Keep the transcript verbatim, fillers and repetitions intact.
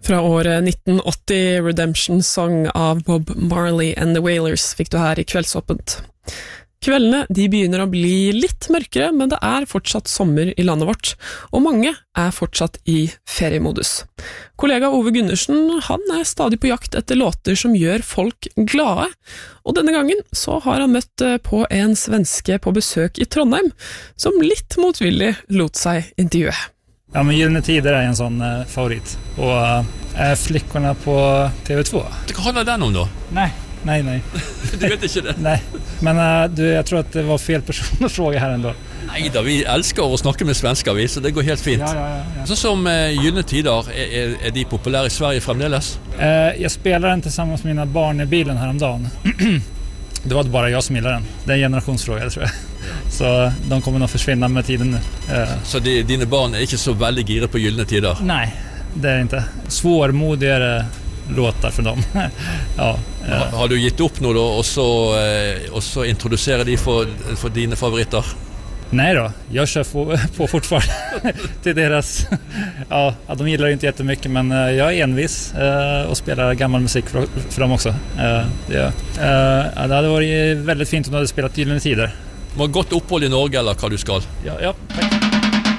Fra året nitten åtti, Redemption Song av Bob Marley and the Wailers fikk du her i Kveldsåpent. Kveldene de begynner å bli litt mørkere, men det er fortsatt sommer i landet vårt, og mange er fortsatt i feriemodus. Kollega Ove Gundersen, han er stadig på jakt etter låter som gjør folk glade, og denne gangen så har han møtt på en svenske på besøk i Trondheim, som litt motvillig lot seg intervjue. Ja, men Gyllene Tider er en sånn uh, favorit, og uh, Flickorna på T V två. Hva handler den om da? Nei. Nej, nej. Du vet ikke det? Nej, men uh, du, jeg tror at det var fel person å fråga her ändå. Nei da, vi elsker å snakke med svensker, vi, så det går helt fint. Ja, ja, ja, ja. Sånn som uh, Gyllene Tider, er, er de populære i Sverige fremdeles? Uh, jeg spiller den tillsammans med mine barn i bilen her om dagen. Det var bare jeg som gillar den. Det er en generationsfråga, tror jeg. Så de kommer nog försvinna med tiden nu. Uh. Så de, dine barn er ikke så veldig giret på Gyllene Tider? Nej, det er ikke. Svårmodigere låtar för dem. Ja, eh. har, har du gitt upp nu då och så eh, och så introducerar de för för dina favoriter? Nej då, jag kör på, på fortfarande till deras. Ja, de gillar ju inte jättemycket, men eh, jag är envis eh, och spelar gammal musik för, för dem också. Eh, det, eh, det hade varit väldigt fint om du hade spelat Gyllene Tider. Må ha gått uppehåll i Norge eller vad du skal? Ja, ja, tack.